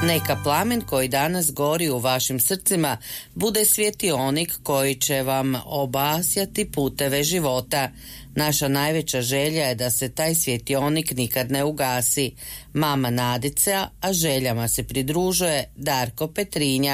Neka plamen koji danas gori u vašim srcima bude svjetionik koji će vam obasjati puteve života. Naša najveća želja je da se taj svjetionik nikad ne ugasi. Mama Nadica, a željama se pridružuje Darko Petrinja.